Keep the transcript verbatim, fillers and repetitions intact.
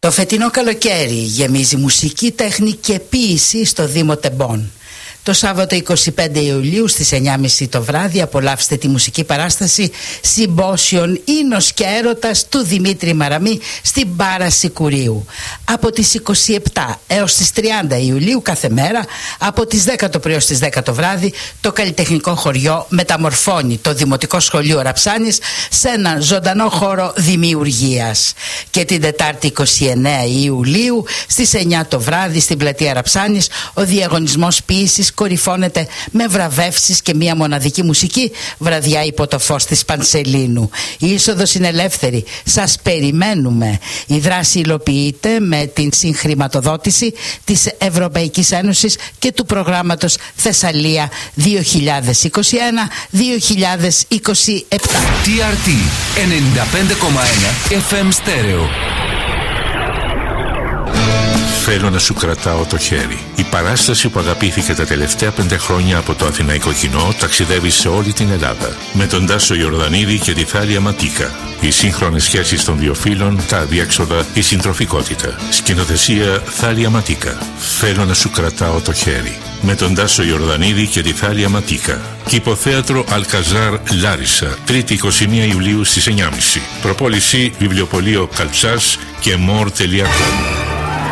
Το φετινό καλοκαίρι γεμίζει μουσική, τέχνη και ποίηση στο Δήμο Τεμπών. Το Σάββατο εικοστή πέμπτη Ιουλίου στις εννιά και μισή το βράδυ απολαύστε τη μουσική παράσταση «Συμπόσιον Ίνος και Έρωτας» του Δημήτρη Μαραμή στην Μπάρα Σικουρίου. Από τις είκοσι επτά έως τις τριάντα Ιουλίου κάθε μέρα, από τις δέκα το πρωί έως τις δέκα το βράδυ, το καλλιτεχνικό χωριό μεταμορφώνει το Δημοτικό Σχολείο Ραψάνης σε ένα ζωντανό χώρο δημιουργίας. Και την Τετάρτη εικοστή ενάτη Ιουλίου στις εννιά το βράδυ στην πλατεία Ραψάνης ο διαγωνισμός ποίησης κορυφώνεται με βραβεύσεις και μία μοναδική μουσική βραδιά υπό το φως της Πανσελίνου. Η είσοδος είναι ελεύθερη. Σας περιμένουμε. Η δράση υλοποιείται με την συγχρηματοδότηση της Ευρωπαϊκής Ένωσης και του προγράμματος Θεσσαλία δύο χιλιάδες είκοσι ένα δύο χιλιάδες είκοσι επτά. τι αρ τι ενενήντα πέντε κόμμα ένα εφ εμ Στέρεο. Θέλω να σου κρατάω το χέρι. Η παράσταση που αγαπήθηκε τα τελευταία πέντε χρόνια από το αθηναϊκό κοινό ταξιδεύει σε όλη την Ελλάδα. Με τον Τάσο Ιορδανίδη και τη Θάλια Ματίκα. Οι σύγχρονες σχέσεις των δύο φύλων, τα αδιέξοδα, η συντροφικότητα. Σκηνοθεσία Θάλια Ματίκα. Θέλω να σου κρατάω το χέρι. Με τον Τάσο Ιορδανίδη και τη Θάλια Ματίκα. Κηποθέατρο Αλκαζάρ Λάρισα. Τρίτη εικοστή πρώτη Ιουλίου στις εννιά και μισή. Προπόληση Βιβλιοπωλείο Καλψάς και μορ τελεία κομ.